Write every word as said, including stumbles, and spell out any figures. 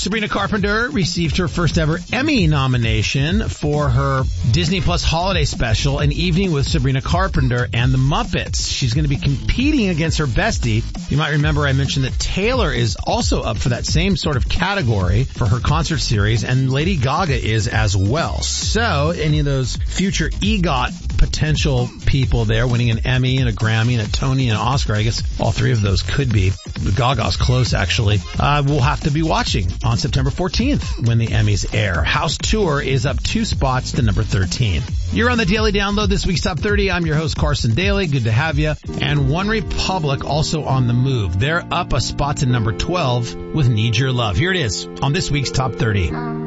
Sabrina Carpenter received her first ever Emmy nomination for her Disney Plus holiday special, An Evening with Sabrina Carpenter and the Muppets. She's going to be competing against her bestie. You might remember I mentioned that Taylor is also up for that same sort of category for her concert series, and Lady Gaga is as well. So any of those future EGOT potential people there winning an Emmy and a Grammy and a Tony and an Oscar, I guess all three of those could be. Gaga's close, actually. Uh, we'll have to be watching on September fourteenth when the Emmys air. House Tour is up two spots to number thirteen. You're on the Daily Download, this week's Top thirty. I'm your host, Carson Daly. Good to have you. And One Republic also on the move. They're up a spot to number twelve with Need Your Love. Here it is on this week's Top thirty.